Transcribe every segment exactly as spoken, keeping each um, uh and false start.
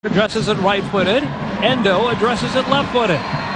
Addresses it right-footed. Endo addresses it left-footed.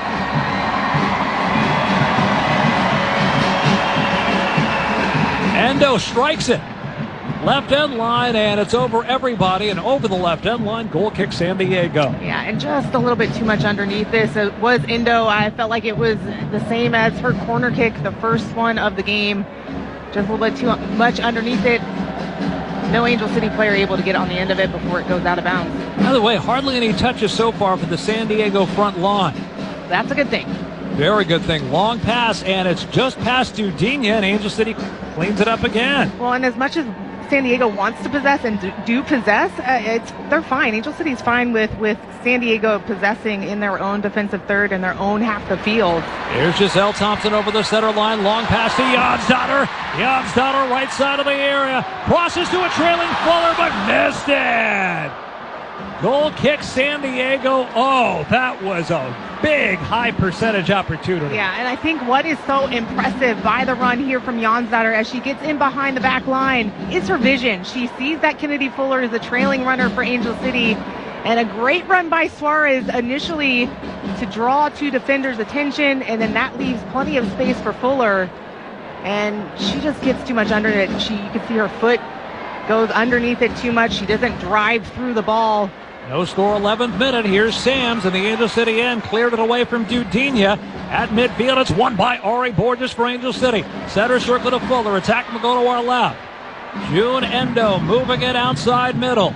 Endo strikes it. Left end line, and it's over everybody and over the left end line. Goal kick San Diego. Yeah, and just a little bit too much underneath this. It was Endo. I felt like it was the same as her corner kick, the first one of the game. Just a little bit too much underneath it. No Angel City player able to get on the end of it before it goes out of bounds. By the way, hardly any touches so far for the San Diego front line. That's a good thing. Very good thing. Long pass, and it's just past Dudinha, and Angel City cleans it up again. Well, and as much as San Diego wants to possess and do, do possess, uh, it's they're fine. Angel City's fine with, with San Diego possessing in their own defensive third and their own half the field. Here's Giselle Thompson over the center line. Long pass to Jonsdottir. Jonsdottir right side of the area. Crosses to a trailing Fuller, but missed it. Goal kick San Diego. Oh, that was a big high percentage opportunity. Yeah, and I think what is so impressive by the run here from Jonsdottir as she gets in behind the back line is her vision. She sees that Kennedy Fuller is a trailing runner for Angel City, and a great run by Suarez initially to draw two defenders' attention, and then that leaves plenty of space for Fuller, and she just gets too much under it. She, you can see her foot goes underneath it too much. She doesn't drive through the ball. No score, eleventh minute. Here's Sams, and the Angel City end cleared it away from Dudinha. At midfield, it's won by Ari Borges for Angel City. Center circle to Fuller. Attack will go to our left. June Endo moving it outside middle.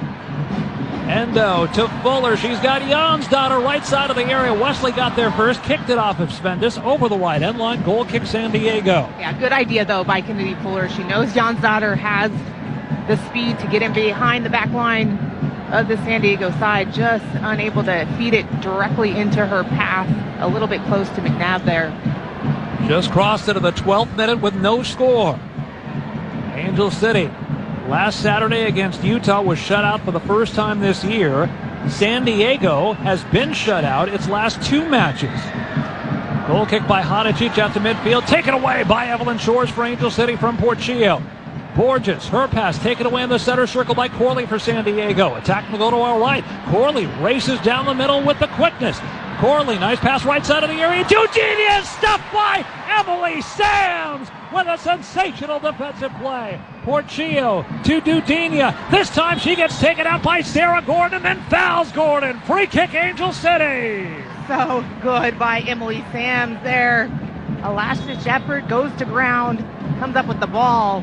Endo to Fuller. She's got Jonsdottir right side of the area. Wesley got there first. Kicked it off of Svendis over the wide end line. Goal kick San Diego. Yeah, good idea, though, by Kennedy Fuller. She knows Jonsdottir has the speed to get in behind the back line of the San Diego side, just unable to feed it directly into her path, a little bit close to McNabb there. Just crossed into the twelfth minute with no score. Angel City last Saturday against Utah was shut out for the first time this year. San Diego has been shut out its last two matches. Goal kick by Hadicic out to midfield, taken away by Evelyn Shores for Angel City from Portillo. Borges, her pass taken away in the center circle by Corley for San Diego. Attack will go to our right. Corley races down the middle with the quickness. Corley, nice pass right side of the area. Dudinha stuffed by Emily Sams with a sensational defensive play. Portillo to Dudinha. This time she gets taken out by Sarah Gordon and then fouls Gordon. Free kick Angel City. So good by Emily Sams there. A last-ditch effort, goes to ground, comes up with the ball.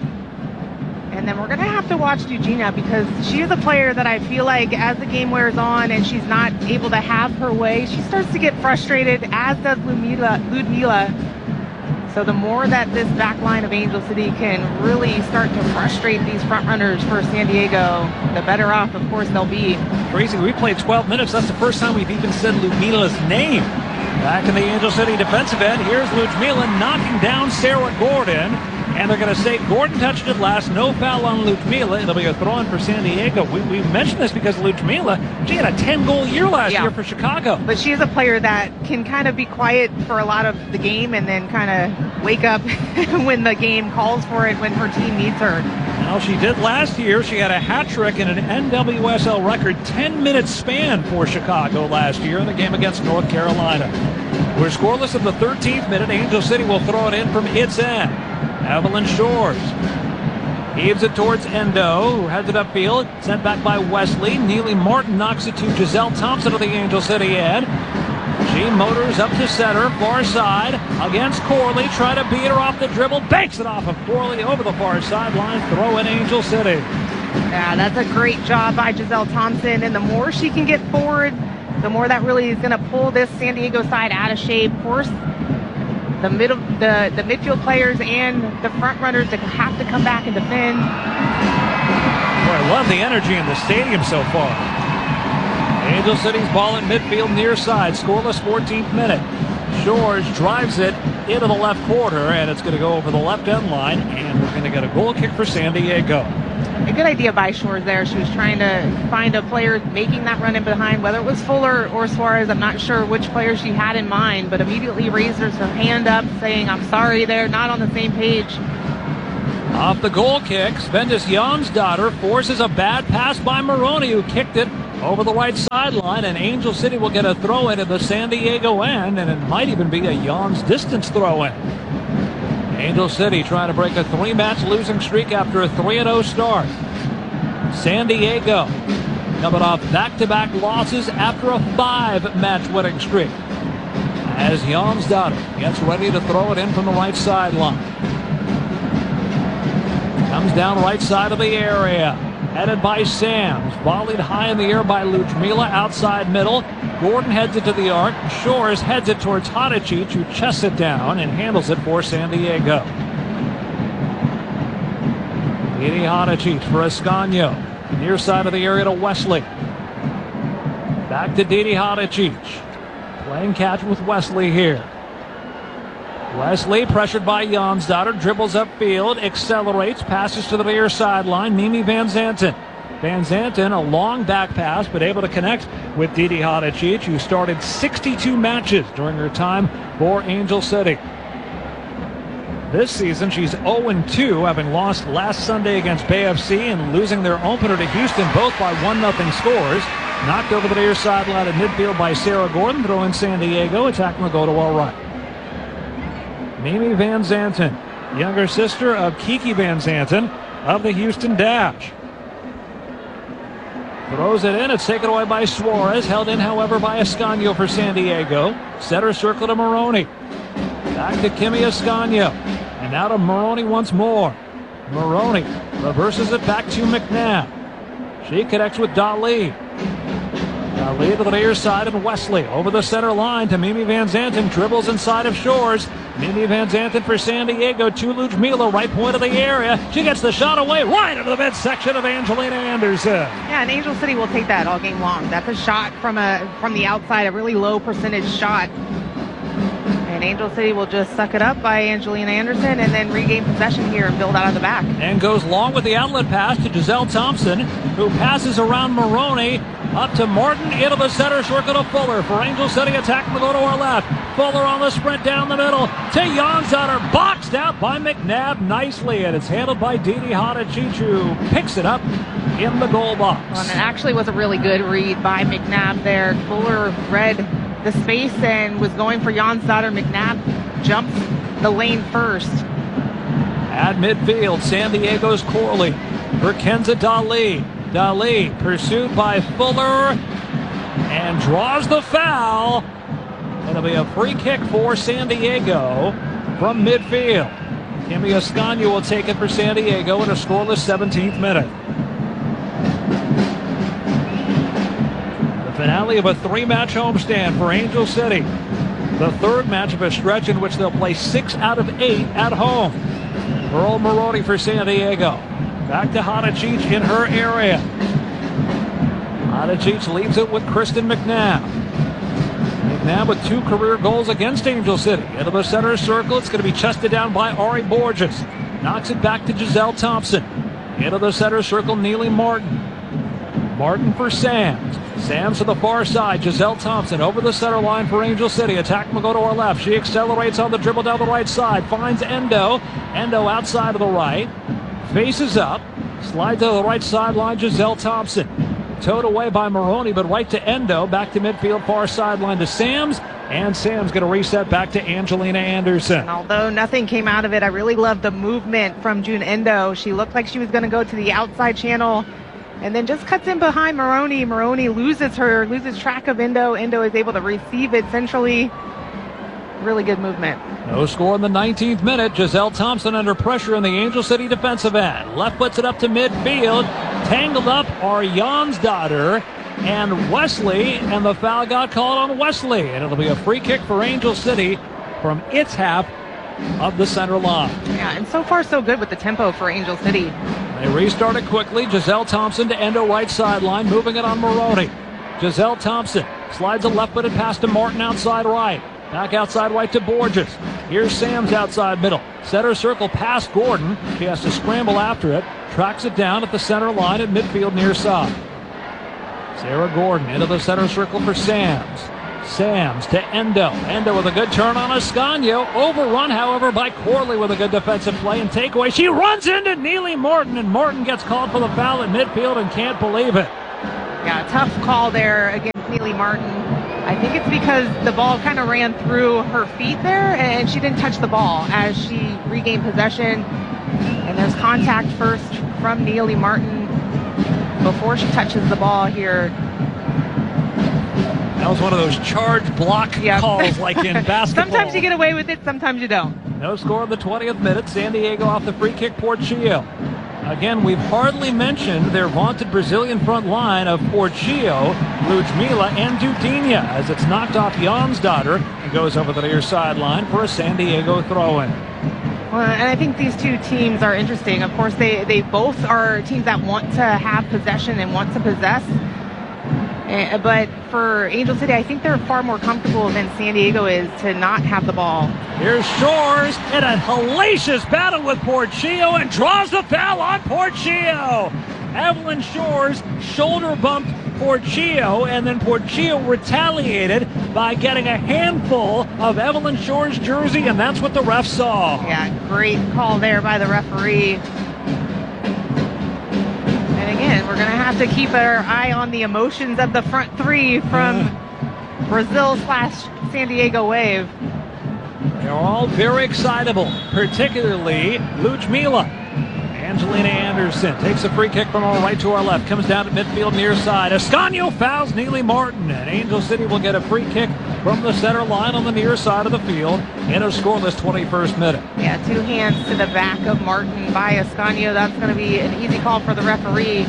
And then we're going to have to watch Dudinha because she is a player that I feel like as the game wears on and she's not able to have her way, she starts to get frustrated, as does Ludmila. Ludmila. So the more that this back line of Angel City can really start to frustrate these front runners for San Diego, the better off, of course, they'll be. Crazy. We played twelve minutes. That's the first time we've even said Ludmila's name. Back in the Angel City defensive end, here's Ludmila knocking down Sarah Gordon. And they're going to say Gordon touched it last. No foul on Ludmila. It'll be a throw-in for San Diego. We, we mentioned this because Ludmila, she had a ten-goal year last yeah. year for Chicago. But she is a player that can kind of be quiet for a lot of the game and then kind of wake up when the game calls for it, when her team needs her. Well, she did last year. She had a hat trick and an N W S L record ten-minute span for Chicago last year in the game against North Carolina. We're scoreless in the thirteenth minute. Angel City will throw it in from its end. Evelyn Shores heaves it towards Endo, who heads it upfield. Sent back by Wesley. Neely Martin knocks it to Giselle Thompson of the Angel City end. She motors up to center, far side, against Corley. Try to beat her off the dribble. Banks it off of Corley over the far sideline. Throw in Angel City. Yeah, that's a great job by Giselle Thompson. And the more she can get forward, the more that really is going to pull this San Diego side out of shape. Force the middle, the, the midfield players and the front runners to have to come back and defend. Boy, I love the energy in the stadium so far. Angel City's ball in midfield near side. Scoreless fourteenth minute. Shores drives it into the left corner, and it's going to go over the left end line, and we're going to get a goal kick for San Diego. A good idea by Shores there. She was trying to find a player making that run in behind, whether it was Fuller or Suarez. I'm not sure which player she had in mind, but immediately raises her hand up saying, I'm sorry, they're not on the same page. Off the goal kick, Svendis Jonsdottir forces a bad pass by Maroney, who kicked it over the right sideline, and Angel City will get a throw in at the San Diego end, and it might even be a Jans distance throw in. Angel City trying to break a three-match losing streak after a three and oh start. San Diego coming off back-to-back losses after a five-match winning streak. As Jonsdottir gets ready to throw it in from the right sideline. Comes down right side of the area. Headed by Sams. Volleyed high in the air by Ludmila outside middle. Gordon heads it to the arc. Shores heads it towards Hadicic, who chests it down and handles it for San Diego. Didi Hadicic for Ascanio. Near side of the area to Wesley. Back to Didi Hadicic. Playing catch with Wesley here. Wesley pressured by Jonsdottir, dribbles upfield, accelerates, passes to the near sideline. Mimi Van Zanten. Van Zanten, a long back pass, but able to connect with Didi Hadicic, who started sixty-two matches during her time for Angel City. This season, she's oh and two, having lost last Sunday against Bay F C and losing their opener to Houston, both by one nothing scores. Knocked over the near sideline at midfield by Sarah Gordon, throw in San Diego, attacking will go to our right. Mimi Van Zanten, younger sister of Kiki Van Zanten of the Houston Dash. Throws it in. It's taken away by Suarez. Held in, however, by Ascanio for San Diego. Center circle to Maroney. Back to Kimi Ascanio. And now to Maroney once more. Maroney reverses it back to McNabb. She connects with Dali. Dali to the near side of Wesley. Over the center line to Mimi Van Zanten. Dribbles inside of Shores. Mimi Van Zanten for San Diego to Ludmila, right point of the area. She gets the shot away right into the midsection of Angelina Anderson. Yeah, and Angel City will take that all game long. That's a shot from a from the outside, a really low percentage shot. And Angel City will just suck it up by Angelina Anderson and then regain possession here and build out of the back. And goes long with the outlet pass to Giselle Thompson, who passes around Maroney up to Martin into the center circle to Fuller for Angel City. Attacking the go to our left. Fuller on the sprint down the middle to Jonsdottir, boxed out by McNabb nicely, and it's handled by Didi Hadicic, who picks it up in the goal box. Well, and it actually was a really good read by McNabb there. Fuller read the space and was going for Jonsdottir. McNabb jumps the lane first. At midfield, San Diego's Corley for Kenza Dali. Dali pursued by Fuller and draws the foul. It'll be a free kick for San Diego from midfield. Kimi Ascanio will take it for San Diego in a scoreless seventeenth minute. The finale of a three-match homestand for Angel City. The third match of a stretch in which they'll play six out of eight at home. Earl Maroney for San Diego. Back to Hadicic in her area. Hadicic leaves it with Kristen McNabb. McNabb with two career goals against Angel City. Into the center circle. It's going to be chested down by Ari Borges. Knocks it back to Giselle Thompson. Into the center circle, Neely Martin. Martin for Sams. Sams to the far side. Giselle Thompson over the center line for Angel City. Attack will go to our left. She accelerates on the dribble down the right side. Finds Endo. Endo outside of the right. Faces up. Slides to the right sideline. Giselle Thompson. Towed away by Maroney, but right to Endo. Back to midfield, far sideline to Sams. And Sam's going to reset back to Angelina Anderson. And although nothing came out of it, I really loved the movement from June Endo. She looked like she was going to go to the outside channel and then just cuts in behind Maroney. Maroney loses her, loses track of Endo. Endo is able to receive it centrally. Really good movement. No score in the nineteenth minute. Giselle Thompson under pressure in the Angel City defensive end. Left puts it up to midfield. Tangled up are Jonsdottir and Wesley, and the foul got called on Wesley. And it'll be a free kick for Angel City from its half of the center line. Yeah, and so far so good with the tempo for Angel City. They restart it quickly. Giselle Thompson to Endo right sideline, moving it on Maroney. Giselle Thompson slides a left-footed pass to Martin outside right. Back outside right to Borges. Here's Sams outside middle. Center circle past Gordon. She has to scramble after it. Tracks it down at the center line at midfield near side. Sarah Gordon into the center circle for Sams. Sams to Endo. Endo with a good turn on Ascanio. Overrun, however, by Corley with a good defensive play and takeaway. She runs into Neely Martin, and Martin gets called for the foul at midfield and can't believe it. Yeah, tough call there against Neely Martin. I think it's because the ball kind of ran through her feet there, and she didn't touch the ball as she regained possession. And there's contact first from Neely Martin before she touches the ball here. That was one of those charge block Yep. calls like in basketball. Sometimes you get away with it, sometimes you don't. No score in the twentieth minute. San Diego off the free kick, Portillo. Again, we've hardly mentioned their vaunted Brazilian front line of Portillo, Ludmila, and Dudinha as it's knocked off Jansdotter and goes over the near sideline for a San Diego throw-in. Well, and I think these two teams are interesting. Of course, they, they both are teams that want to have possession and want to possess. Uh, but for Angel City, I think they're far more comfortable than San Diego is to not have the ball. Here's Shores in a hellacious battle with Portillo and draws the foul on Portillo. Evelyn Shores shoulder bumped Portillo, and then Portillo retaliated by getting a handful of Evelyn Shores' jersey, and that's what the ref saw. Yeah, great call there by the referee. And again, we're going to have to keep our eye on the emotions of the front three from yeah. Brazil slash San Diego Wave. They're all very excitable, particularly Ludmila. Angelina Anderson takes a free kick from our right to our left, comes down to midfield near side. Ascanio fouls Neely Martin, and Angel City will get a free kick from the center line on the near side of the field in a scoreless twenty-first minute. Yeah, two hands to the back of Martin by Ascanio. That's going to be an easy call for the referee.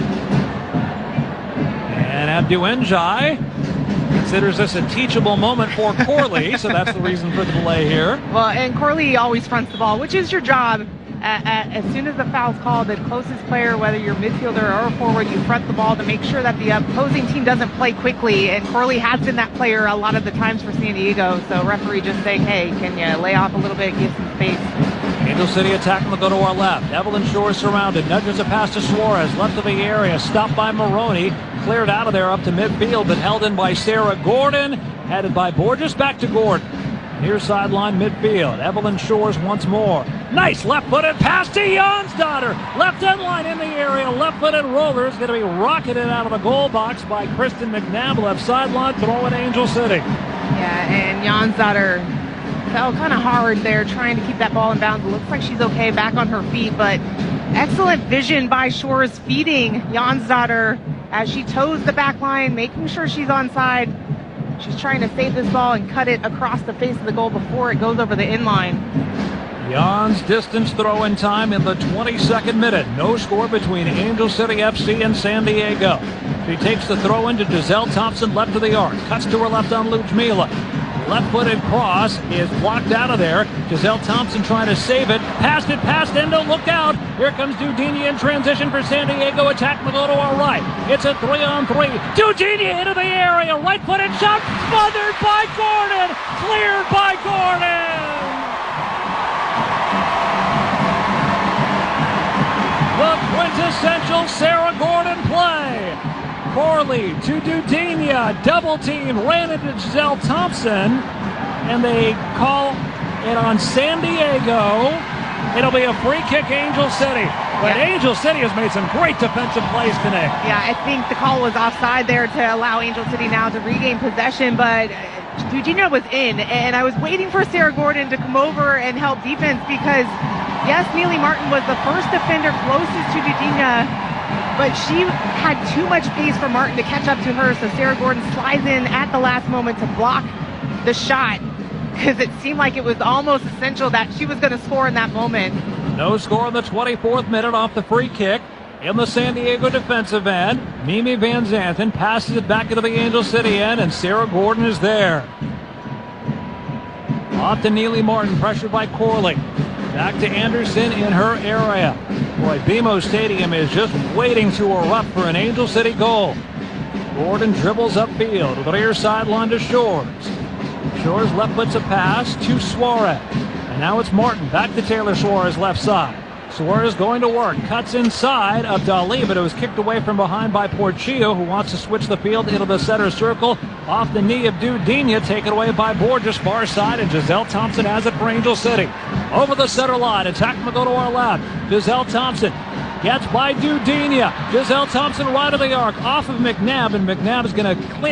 And Abdu Njai considers this a teachable moment for Corley, so that's the reason for the delay here. Well, and Corley always fronts the ball, which is your job. Uh, uh, as soon as the foul's called, the closest player, whether you're midfielder or forward, you front the ball to make sure that the opposing team doesn't play quickly. And Corley has been that player a lot of the times for San Diego. So referee just saying, hey, can you lay off a little bit, give some space. Angel City attacking will go to our left. Evelyn Shores surrounded, nudges a pass to Suarez, left of the area, stopped by Maroney, cleared out of there up to midfield, but held in by Sarah Gordon, headed by Borges, back to Gordon. Near sideline midfield, Evelyn Shores once more. Nice left-footed pass to Jansdotter. Left end line in the area, left-footed roller is going to be rocketed out of the goal box by Kristen McNabb. Left sideline, throw in Angel City. Yeah, and Jansdotter fell kind of hard there trying to keep that ball in bounds. It looks like she's okay, back on her feet, but excellent vision by Shores feeding Jansdotter as she toes the back line, making sure she's onside. She's trying to save this ball and cut it across the face of the goal before it goes over the inline. Jan's distance throw in time in the twenty-second minute. No score between Angel City F C and San Diego. She takes the throw into Giselle Thompson, left of the arc. Cuts to her left on Ludmila. Left-footed cross is blocked out of there. Giselle Thompson trying to save it. Passed it past Endo. Look out. Here comes Dudinha in transition for San Diego. Attack will go to our right. It's a three-on-three. Dudinha into the area. Right-footed shot. Smothered by Gordon. Cleared by Gordon. The quintessential Sarah Gordon play. Corley to Dudinha, double team, ran into Giselle Thompson, and they call it on San Diego. It'll be a free kick, Angel City. But yeah. Angel City has made some great defensive plays today. Yeah, I think the call was offside there to allow Angel City now to regain possession, but Dudinha was in, and I was waiting for Sarah Gordon to come over and help defense because, yes, Neely Martin was the first defender closest to Dudinha, but she had too much pace for Martin to catch up to her, so Sarah Gordon slides in at the last moment to block the shot because it seemed like it was almost essential that she was going to score in that moment. No score in the twenty-fourth minute off the free kick. In the San Diego defensive end, Mimi Van Zanten passes it back into the Angel City end, and Sarah Gordon is there. Off to Neely Martin, pressured by Corley. Back to Anderson in her area. Boy, B M O Stadium is just waiting to erupt for an Angel City goal. Gordon dribbles upfield, the rear sideline to Shores. Shores left puts a pass to Suarez. And now it's Martin, back to Taylor Suarez left side. Suarez going to work, cuts inside of Dali, but it was kicked away from behind by Portillo, who wants to switch the field into the center circle. Off the knee of Dudinha, taken away by Borges, far side, and Giselle Thompson has it for Angel City. Over the center line, attack will go to our left. Giselle Thompson Gets by Dudenia. Giselle Thompson right of the arc, off of McNabb, and McNabb is going to clear.